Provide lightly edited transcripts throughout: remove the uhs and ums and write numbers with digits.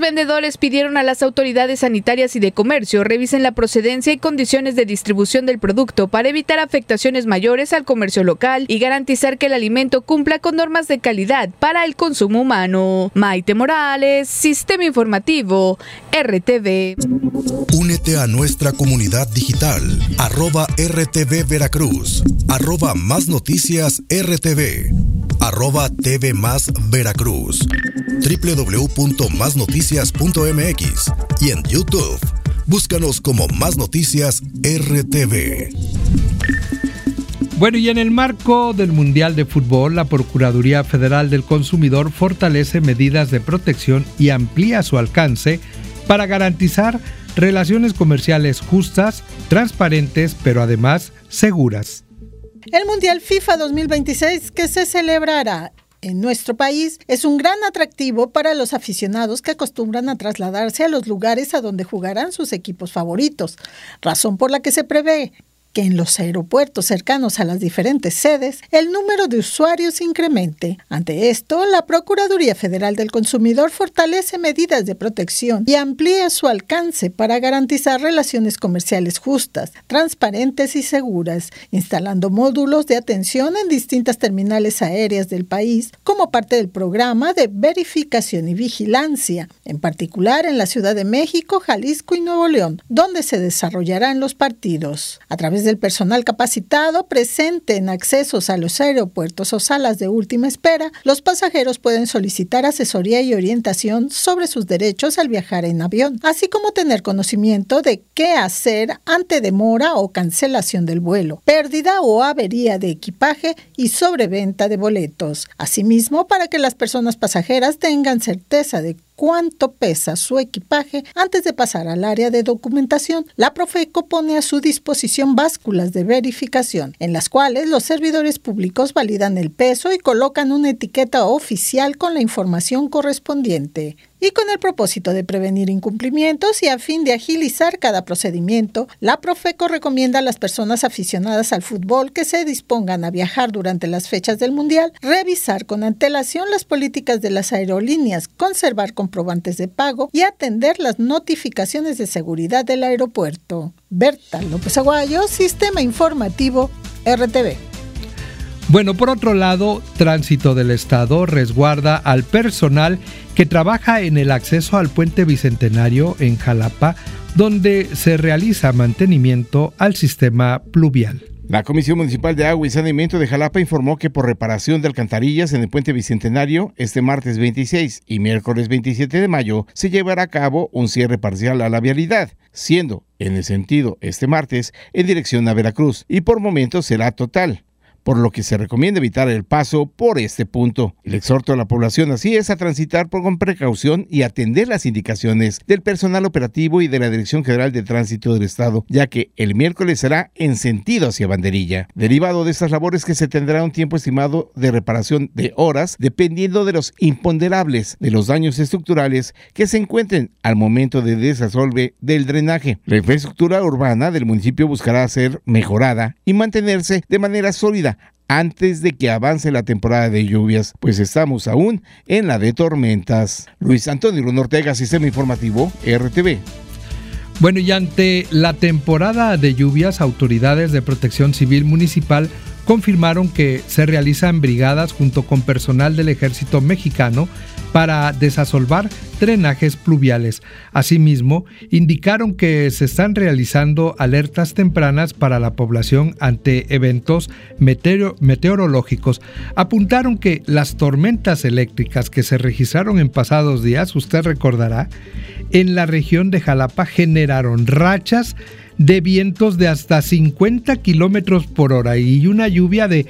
vendedores pidieron a las autoridades sanitarias y de comercio revisen la procedencia y condiciones de distribución del producto para evitar afectaciones mayores al comercio local y garantizar que el alimento cumpla con normas de calidad para el consumo humano. Maite Morales, Sistema Informativo, RTV. Únete a nuestra comunidad digital, @RTV Veracruz, @Más Noticias RTV, @TV Más Veracruz, www.masnoticias.mx y en YouTube. Búscanos como Más Noticias RTV. Bueno, y en el marco del Mundial de Fútbol, la Procuraduría Federal del Consumidor fortalece medidas de protección y amplía su alcance para garantizar relaciones comerciales justas, transparentes, pero además seguras. El Mundial FIFA 2026, que se celebrará en nuestro país, es un gran atractivo para los aficionados que acostumbran a trasladarse a los lugares a donde jugarán sus equipos favoritos, razón por la que se prevé que en los aeropuertos cercanos a las diferentes sedes el número de usuarios incremente. Ante esto, la Procuraduría Federal del Consumidor fortalece medidas de protección y amplía su alcance para garantizar relaciones comerciales justas, transparentes y seguras, instalando módulos de atención en distintas terminales aéreas del país como parte del programa de verificación y vigilancia, en particular en la Ciudad de México, Jalisco y Nuevo León, donde se desarrollarán los partidos. A través del personal capacitado presente en accesos a los aeropuertos o salas de última espera, los pasajeros pueden solicitar asesoría y orientación sobre sus derechos al viajar en avión, así como tener conocimiento de qué hacer ante demora o cancelación del vuelo, pérdida o avería de equipaje y sobreventa de boletos. Asimismo, para que las personas pasajeras tengan certeza de cuánto pesa su equipaje antes de pasar al área de documentación, la Profeco pone a su disposición básculas de verificación, en las cuales los servidores públicos validan el peso y colocan una etiqueta oficial con la información correspondiente. Y con el propósito de prevenir incumplimientos y a fin de agilizar cada procedimiento, la Profeco recomienda a las personas aficionadas al fútbol que se dispongan a viajar durante las fechas del Mundial, revisar con antelación las políticas de las aerolíneas, conservar comprobantes de pago y atender las notificaciones de seguridad del aeropuerto. Berta López Aguayo, Sistema Informativo, RTV. Bueno, por otro lado, Tránsito del Estado resguarda al personal que trabaja en el acceso al Puente Bicentenario en Jalapa, donde se realiza mantenimiento al sistema pluvial. La Comisión Municipal de Agua y Saneamiento de Jalapa informó que por reparación de alcantarillas en el Puente Bicentenario, este martes 26 y miércoles 27 de mayo, se llevará a cabo un cierre parcial a la vialidad, siendo, en el sentido este martes, en dirección a Veracruz, y por momentos será total, por lo que se recomienda evitar el paso por este punto. El exhorto a la población así es a transitar con precaución y atender las indicaciones del personal operativo y de la Dirección General de Tránsito del Estado, ya que el miércoles será en sentido hacia Banderilla. Derivado de estas labores que se tendrá un tiempo estimado de reparación de horas, dependiendo de los imponderables de los daños estructurales que se encuentren al momento de desasolve del drenaje. La infraestructura urbana del municipio buscará ser mejorada y mantenerse de manera sólida antes de que avance la temporada de lluvias, pues estamos aún en la de tormentas. Luis Antonio Luna Ortega, Sistema Informativo, RTV. Bueno, y ante la temporada de lluvias, autoridades de Protección Civil Municipal confirmaron que se realizan brigadas junto con personal del Ejército Mexicano para desasolvar drenajes pluviales. Asimismo, indicaron que se están realizando alertas tempranas para la población ante eventos meteorológicos. Apuntaron que las tormentas eléctricas que se registraron en pasados días, usted recordará, en la región de Jalapa generaron rachas de vientos de hasta 50 kilómetros por hora y una lluvia de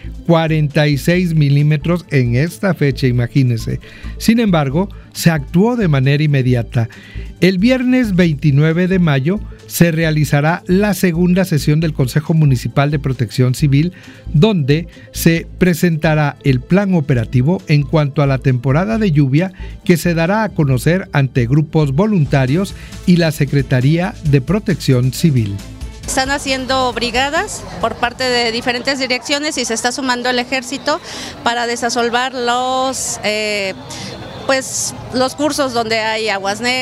46 milímetros en esta fecha, imagínense. Sin embargo, se actuó de manera inmediata. El viernes 29 de mayo se realizará la segunda sesión del Consejo Municipal de Protección Civil, donde se presentará el plan operativo en cuanto a la temporada de lluvia, que se dará a conocer ante grupos voluntarios y la Secretaría de Protección Civil. Están haciendo brigadas por parte de diferentes direcciones y se está sumando el ejército para desasolvar los cursos donde hay aguas negras.